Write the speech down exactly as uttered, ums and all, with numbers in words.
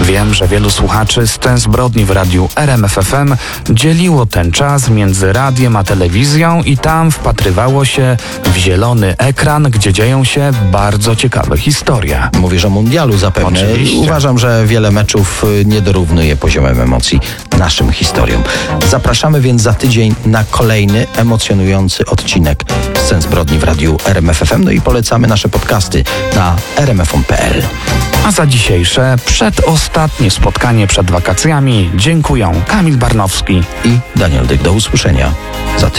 Wiem, że wielu słuchaczy scen zbrodni w radiu R M F F M dzieliło ten czas między radiem a telewizją i tam wpatrywało się w zielony ekran, gdzie dzieją się bardzo ciekawe historie. Mówisz o mundialu zapewne. Oczywiście. Uważam, że wiele meczów nie dorównuje poziomem emocji naszym historiom. Zapraszamy więc za tydzień na kolejny emocjonujący odcinek scen zbrodni w radiu R M F F M. No i polecamy nasze podcasty na r m f m kropka p l. A za dzisiejsze, przedostatnie spotkanie przed wakacjami dziękują Kamil Barnowski i Daniel Dyk. Do usłyszenia za tydzień.